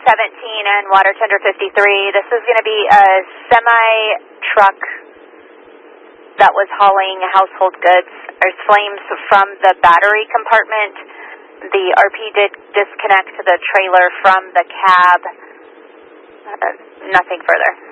and Water Tender 53. This is going to be a semi-truck that was hauling household goods. There's flames from the battery compartment. The RP did disconnect the trailer from the cab. Nothing further.